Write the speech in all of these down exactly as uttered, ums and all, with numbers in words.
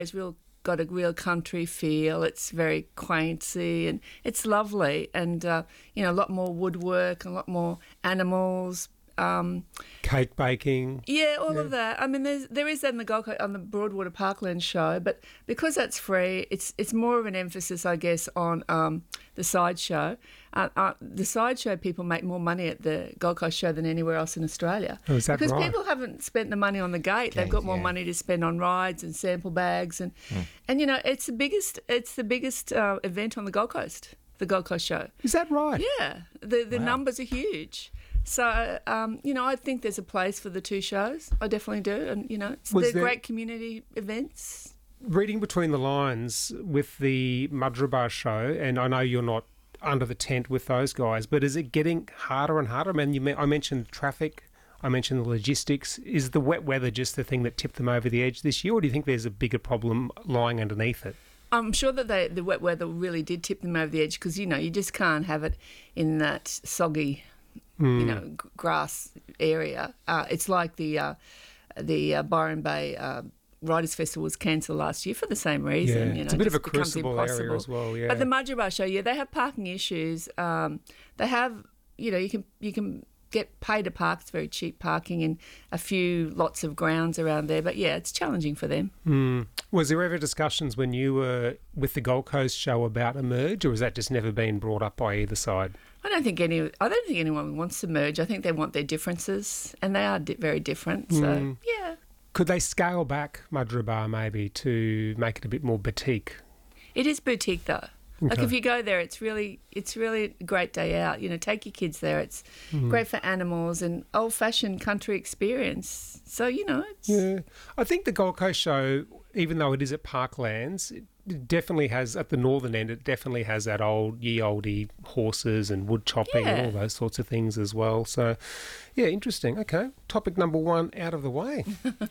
It's real got a real country feel. It's very quainty and it's lovely, and uh, you know, a lot more woodwork, a lot more animals. Um, Cake baking. Yeah, all yeah. of that. I mean, there's, there is that in the Gold Coast, on the Broadwater Parkland show, but because that's free, it's it's more of an emphasis, I guess, on um, the sideshow. Uh, uh, the sideshow people make more money at the Gold Coast show than anywhere else in Australia. Oh, is that because right? people haven't spent the money on the gate. They've got more yeah. money to spend on rides and sample bags, and Mm. and you know, it's the biggest it's the biggest uh, event on the Gold Coast, the Gold Coast show. Is that right? Yeah, the the Wow. numbers are huge. So, um, you know, I think there's a place for the two shows. I definitely do. And, you know, it's, Was they're there- great community events. Reading between the lines with the Madrabar show, and I know you're not under the tent with those guys, but is it getting harder and harder? I mean, you, I mentioned traffic, I mentioned the logistics. Is the wet weather just the thing that tipped them over the edge this year, or do you think there's a bigger problem lying underneath it? I'm sure that they, the wet weather really did tip them over the edge because, you know, you just can't have it in that soggy, you know, g- grass area. Uh, it's like the uh, the uh, Byron Bay uh, Writers' Festival was cancelled last year for the same reason. Yeah, You know, it's a bit it of a just becomes crucible area impossible. as well, yeah. But the Madrabar show, yeah, they have parking issues. Um, they have, you know, you can you can get pay to park. It's very cheap parking in a few lots of grounds around there. But yeah, it's challenging for them. Mm. Was there ever discussions when you were with the Gold Coast show about a merge, or has that just never been brought up by either side? I don't think any. I don't think anyone wants to merge. I think they want their differences, and they are di- very different. So Mm. yeah, Could they scale back Madrabar maybe to make it a bit more boutique? it is boutique though. Like Okay. if you go there, it's really it's really a great day out. You know, take your kids there. It's Mm. great for animals and old fashioned country experience. So you know, it's, Yeah. I think the Gold Coast show, even though it is at Parklands, it definitely has, at the northern end, it definitely has that old ye olde horses and wood chopping and Yeah. all those sorts of things as well. So, yeah, interesting. Okay. Topic number one out of the way.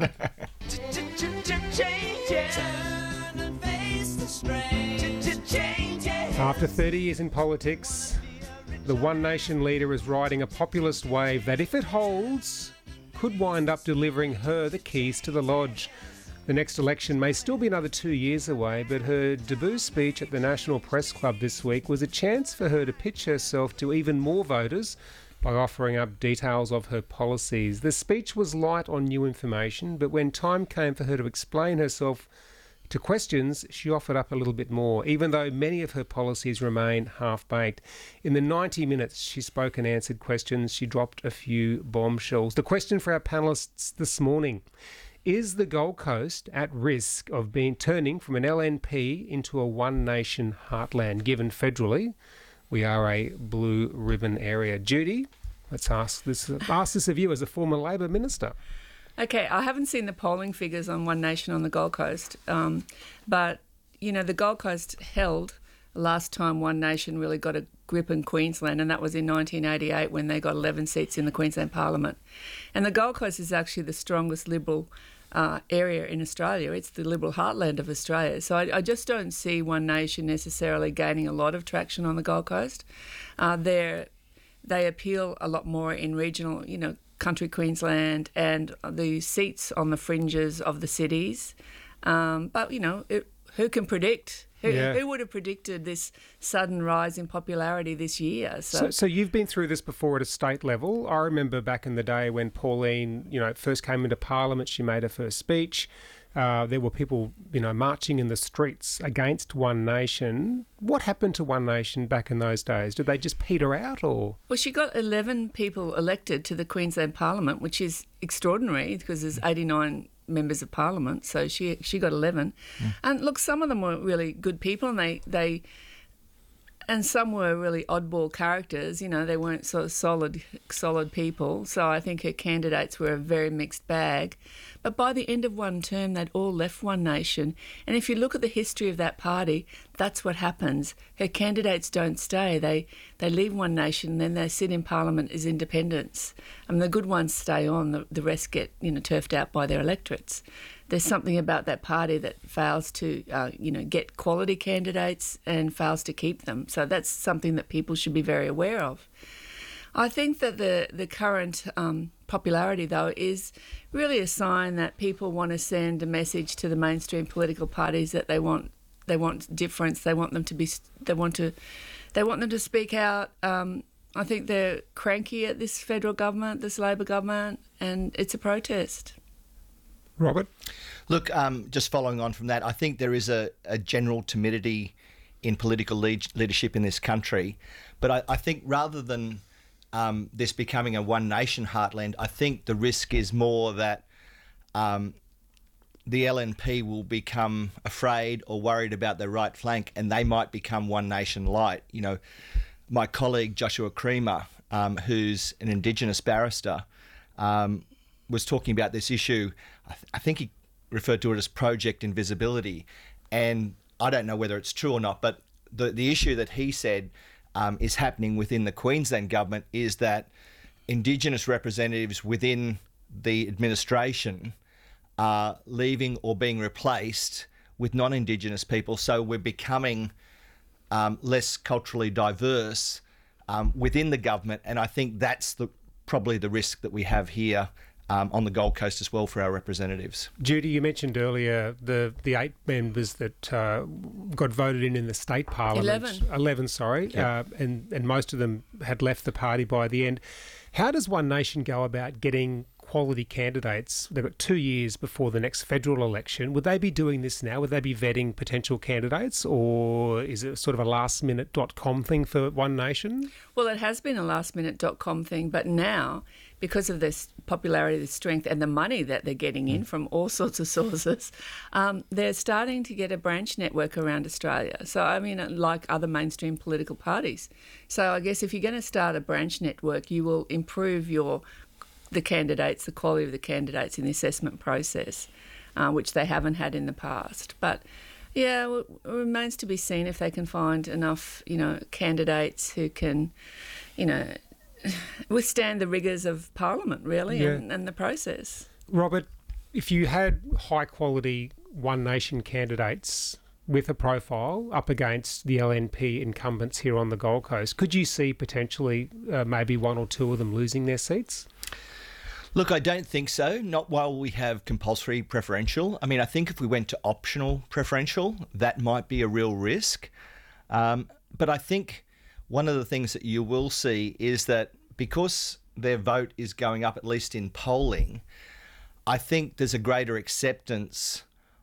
After thirty years in politics, the One Nation leader is riding a populist wave that, if it holds, could wind up delivering her the keys to the lodge. The next election may still be another two years away, but her debut speech at the National Press Club this week was a chance for her to pitch herself to even more voters by offering up details of her policies. The speech was light on new information, but when time came for her to explain herself to questions, she offered up a little bit more, even though many of her policies remain half-baked. In the ninety minutes she spoke and answered questions, she dropped a few bombshells. The question for our panellists this morning: is the Gold Coast at risk of being turning from an L N P into a One Nation heartland, given federally we are a blue ribbon area? Judy, let's ask this, ask this of you as a former Labor minister. Okay, I haven't seen the polling figures on One Nation on the Gold Coast, um, but, you know, the Gold Coast held the last time One Nation really got a grip in Queensland, and that was in nineteen eighty-eight when they got eleven seats in the Queensland Parliament. And the Gold Coast is actually the strongest Liberal uh, area in Australia. It's the Liberal heartland of Australia. So I, I just don't see One Nation necessarily gaining a lot of traction on the Gold Coast. Uh, they're, they appeal a lot more in regional, you know, country Queensland and the seats on the fringes of the cities. Um, but, you know, it, who can predict? Who, Yeah. who would have predicted this sudden rise in popularity this year? So, So, so you've been through this before at a state level. I remember back in the day when Pauline, you know, first came into Parliament, she made her first speech. Uh, there were people, you know, marching in the streets against One Nation. What happened to One Nation back in those days? Did they just peter out, or? well, she got eleven people elected to the Queensland Parliament, which is extraordinary because there's eighty-nine members of Parliament, so she she got eleven. Mm. And look, some of them were really good people, and they they and some were really oddball characters. You know, they weren't sort of solid solid people. So I think her candidates were a very mixed bag. But by the end of one term, they'd all left One Nation. And if you look at the history of that party, that's what happens. Her candidates don't stay. They they leave One Nation, and then they sit in Parliament as independents. And the good ones stay on. The, the rest get, you know, turfed out by their electorates. There's something about that party that fails to, uh, you know, get quality candidates and fails to keep them. So that's something that people should be very aware of. I think that the, the current um, popularity, though, is really a sign that people want to send a message to the mainstream political parties that they want they want difference. They want them to be they want to they want them to speak out. Um, I think they're cranky at this federal government, this Labor government, and it's a protest. Robert? Look, um, just following on from that, I think there is a, a general timidity in political lead- leadership in this country. But I, I think rather than um, this becoming a one nation heartland, I think the risk is more that um, the L N P will become afraid or worried about their right flank, and they might become one nation light. You know, my colleague Joshua Creamer, um, who's an Indigenous barrister, um, was talking about this issue. I, th- I think he referred to it as Project Invisibility, and I don't know whether it's true or not, but the, the issue that he said um, is happening within the Queensland government is that Indigenous representatives within the administration are leaving or being replaced with non-Indigenous people. So we're becoming um, less culturally diverse um, within the government. And I think that's the probably the risk that we have here Um, on the Gold Coast as well for our representatives. Judy, you mentioned earlier the, the eight members that uh, got voted in in the state parliament. Eleven. Eleven, sorry. Yep. Uh, and, and most of them had left the party by the end. How does One Nation go about getting quality candidates? They've got two years before the next federal election. Would they be doing this now? Would they be vetting potential candidates? Or is it sort of a last minute dot com thing for One Nation? Well, it has been a last minute dot com thing, but now, because of this popularity, the strength and the money that they're getting in from all sorts of sources, um, they're starting to get a branch network around Australia. So, I mean, like other mainstream political parties. So I guess if you're going to start a branch network, you will improve your the candidates, the quality of the candidates in the assessment process, uh, which they haven't had in the past. But yeah, it remains to be seen if they can find enough, you know, candidates who can, you know, withstand the rigours of Parliament, really, Yeah. and, and the process. Robert, if you had high quality One Nation candidates with a profile up against the L N P incumbents here on the Gold Coast, could you see potentially uh, maybe one or two of them losing their seats? Look, I don't think so, not while we have compulsory preferential. I mean, I think if we went to optional preferential, that might be a real risk. Um, but I think one of the things that you will see is that because their vote is going up, at least in polling, I think there's a greater acceptance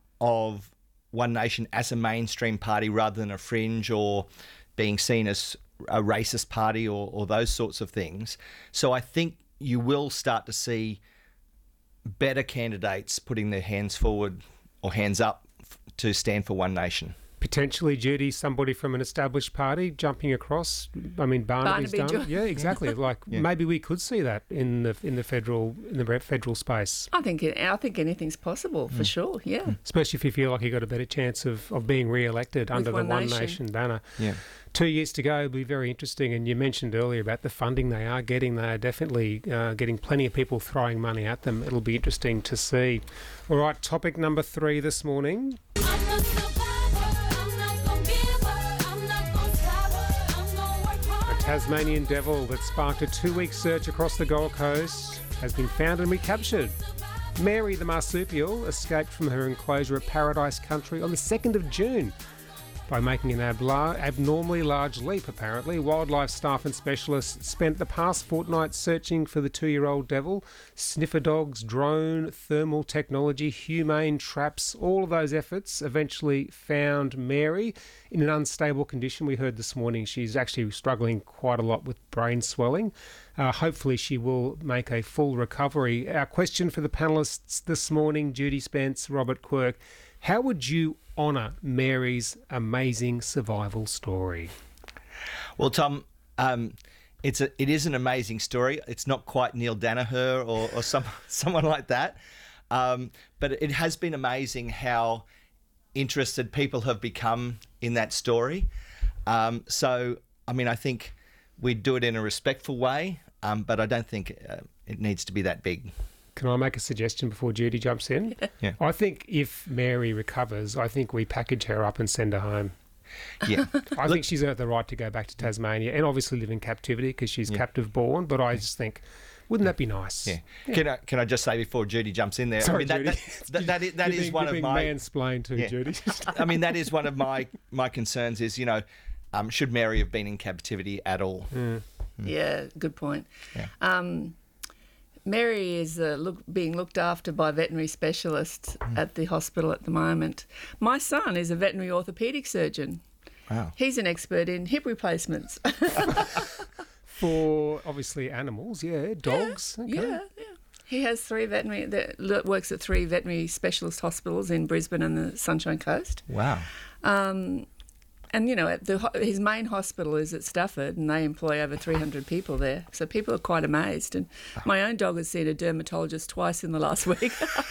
of One Nation as a mainstream party rather than a fringe or being seen as a racist party or, or those sorts of things. So I think you will start to see better candidates putting their hands forward or hands up to stand for One Nation. Potentially, Judy, somebody from an established party jumping across. I mean, Barnaby's Barnaby done. jo- Yeah, exactly. Like Yeah. maybe we could see that in the in the federal in the federal space. I think it, I think anything's possible for sure. Yeah. Especially if you feel like you've got a better chance of, of being re-elected under One the One Nation. Nation banner. Yeah. Two years to go, it'll be very interesting. And you mentioned earlier about the funding they are getting. They are definitely uh, getting plenty of people throwing money at them. It'll be interesting to see. All right, topic number three this morning. A Tasmanian devil that sparked a two-week search across the Gold Coast has been found and recaptured. Mary the marsupial escaped from her enclosure at Paradise Country on the second of June by making an abla- abnormally large leap, apparently. Wildlife staff and specialists spent the past fortnight searching for the two-year-old devil. Sniffer dogs, drone, thermal technology, humane traps, all of those efforts eventually found Mary in an unstable condition. We heard this morning she's actually struggling quite a lot with brain swelling. Uh, hopefully she will make a full recovery. Our question for the panellists this morning, Judy Spence, Robert Quirk, how would you honour Mary's amazing survival story? Well, Tom, um, it's a, it is an amazing story. It's not quite Neil Danaher or, or some someone like that, um, but it has been amazing how interested people have become in that story. Um, so, I mean, I think we do it in a respectful way, um, but I don't think uh, it needs to be that big. Can I make a suggestion before Judy jumps in? Yeah. I think if Mary recovers, I think we package her up and send her home. Yeah. I think she's earned the right to go back to Tasmania and obviously live in captivity because she's Yeah. captive born. But I just think, wouldn't that be nice? Yeah. Can I can I just say before Judy jumps in there? Sorry, I mean, that, Judy. that, that, that is, that You're is being- one you're of being my mansplained to, Yeah. Judy. I mean, that is one of my my concerns. Is you know, um, should Mary have been in captivity at all? Mm. Yeah, good point. Yeah. Um, Mary is uh, look, being looked after by veterinary specialists at the hospital at the moment. My son is a veterinary orthopaedic surgeon. Wow. He's an expert in hip replacements. For obviously animals, yeah, dogs. Okay. Yeah, yeah. He has three veterinary, that works at three veterinary specialist hospitals in Brisbane and the Sunshine Coast. Wow. Um, and, you know, at the, ho- his main hospital is at Stafford and they employ over three hundred people there. So people are quite amazed. And my own dog has seen a dermatologist twice in the last week.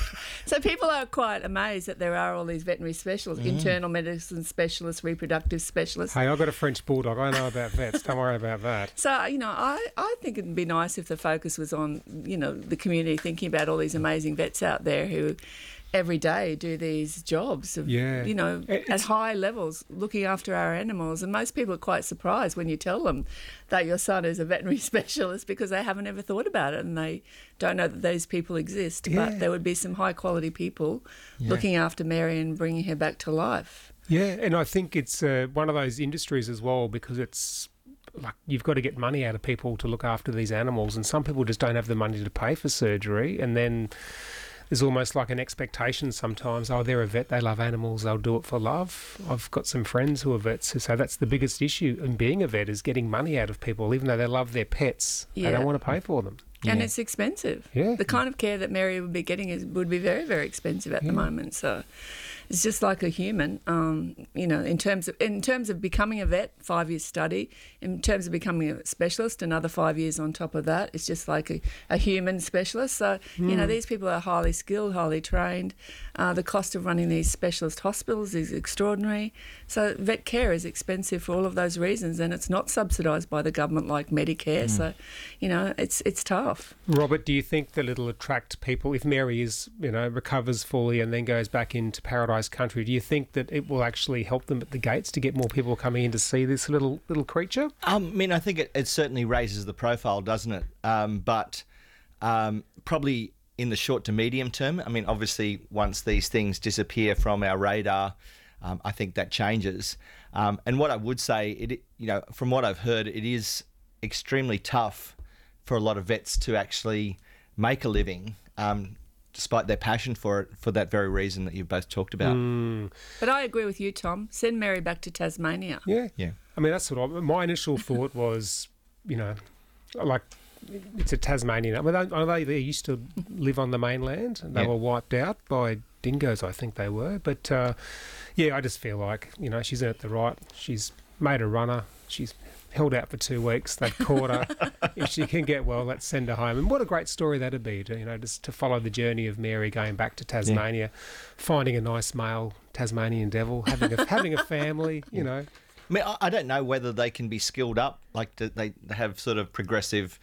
So people are quite amazed that there are all these veterinary specialists, internal medicine specialists, reproductive specialists. Hey, I've got a French bulldog. I know about vets. Don't worry about that. So, you know, I, I think it'd be nice if the focus was on, you know, the community thinking about all these amazing vets out there who every day do these jobs of, Yeah. you know, It's- at high levels, looking after our animals. And most people are quite surprised when you tell them that your son is a veterinary specialist because they haven't ever thought about it and they don't know that those people exist. Yeah. But there would be some high quality people looking after Mary and bringing her back to life. Yeah, and I think it's uh, one of those industries as well because it's like you've got to get money out of people to look after these animals, and some people just don't have the money to pay for surgery, and then there's almost like an expectation sometimes, oh, they're a vet, they love animals, they'll do it for love. I've got some friends who are vets who say that's the biggest issue in being a vet is getting money out of people, even though they love their pets. They Yeah. don't want to pay for them. And Yeah. it's expensive. Yeah. The kind of care that Mary would be getting is, would be very, very expensive at the moment. So it's just like a human, um, you know, in terms of in terms of becoming a vet, five years study. In terms of becoming a specialist, another five years on top of that. It's just like a, a human specialist. So, you know, these people are highly skilled, highly trained. Uh, the cost of running these specialist hospitals is extraordinary. So vet care is expensive for all of those reasons, and it's not subsidised by the government like Medicare. So, you know, it's it's tough. Robert, do you think that it'll attract people if Mary is, you know, recovers fully and then goes back into paradise country? Do you think that it will actually help them at the gates to get more people coming in to see this little little creature? Um, I mean, I think it, it certainly raises the profile, doesn't it? Um, but um, probably in the short to medium term. I mean, obviously, once these things disappear from our radar, um, I think that changes. Um, and what I would say, it you know, from what I've heard, it is extremely tough for a lot of vets to actually make a living, um, despite their passion for it, for that very reason that you've both talked about. Mm, But I agree with you, Tom. Send Mary back to Tasmania. yeah. Yeah. I mean, that's what I, my initial thought was, you know, like it's a Tasmanian. I mean, are they, they used to live on the mainland and they Yeah. were wiped out by dingoes, I think they were. But uh, yeah, I just feel like, you know, she's earned the right. She's made a runner. She's held out for two weeks. They've caught her. If she can get well, let's send her home. And what a great story that'd be, to, you know, just to follow the journey of Mary going back to Tasmania, finding a nice male Tasmanian devil, having a having a family, you know. I mean, I- I don't know whether they can be skilled up, like do they have sort of progressive,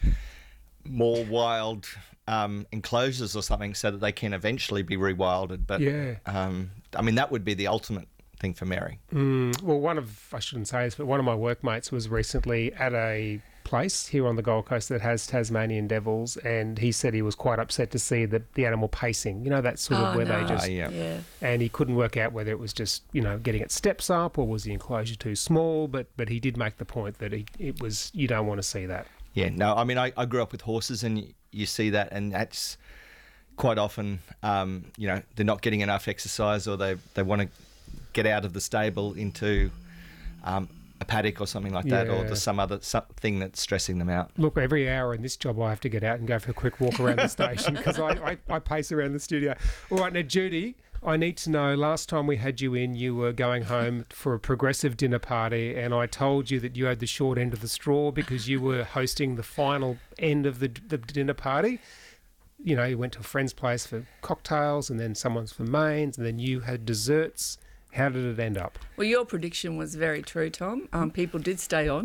more wild um, enclosures or something, so that they can eventually be rewilded. But Yeah. um, I mean, that would be the ultimate thing for Mary. Mm, well, one of, I shouldn't say this, but one of my workmates was recently at a place here on the Gold Coast that has Tasmanian devils, and he said he was quite upset to see the, the animal pacing, you know, that sort of Oh, where no. they just, Ah, yeah. Yeah. and he couldn't work out whether it was just, you know, getting its steps up or was the enclosure too small, but, but he did make the point that he, it was, you don't want to see that. Yeah, no, I mean, I, I grew up with horses, and you, you see that, and that's quite often, um, you know, they're not getting enough exercise, or they they want to get out of the stable into um, a paddock or something like that, or Yeah. there's some other something that's stressing them out. Look, every hour in this job I have to get out and go for a quick walk around the station because I, I, I pace around the studio. All right, now, Judy, I need to know, last time we had you in, you were going home for a progressive dinner party, and I told you that you had the short end of the straw because you were hosting the final end of the, the dinner party. You know, you went to a friend's place for cocktails, and then someone's for mains, and then you had desserts. How did it end up? Well, your prediction was very true, Tom. Um, people did stay on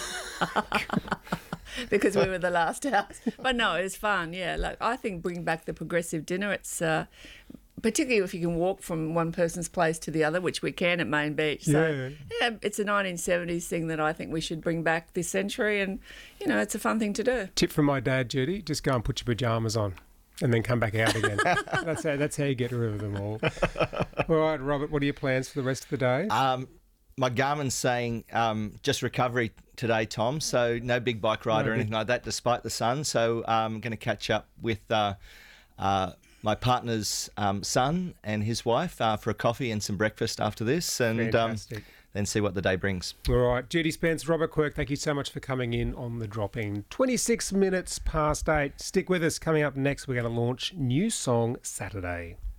because we were the last house. But no, it was fun. Yeah, like I think bring back the progressive dinner. It's uh, particularly if you can walk from one person's place to the other, which we can at Main Beach. So, Yeah. yeah, it's a nineteen seventies thing that I think we should bring back this century, and, you know, it's a fun thing to do. Tip from my dad, Judy, just go and put your pyjamas on and then come back out again. that's, how, that's how you get rid of them all. All right, Robert, what are your plans for the rest of the day? Um, my Garmin's saying um, just recovery today, Tom. So no big bike ride No or big- anything like that, despite the sun. So I'm going to catch up with uh, uh, my partner's um, son and his wife uh, for a coffee and some breakfast after this, and um, Fantastic. then see what the day brings. All right, Judy Spence, Robert Quirk, thank you so much for coming in on The Drop-In. twenty-six minutes past eight. Stick with us. Coming up next, we're going to launch New Song Saturday.